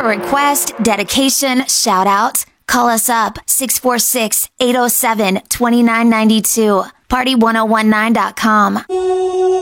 a request, dedication, shout out, call us up 646-807-2992. Party1019.com.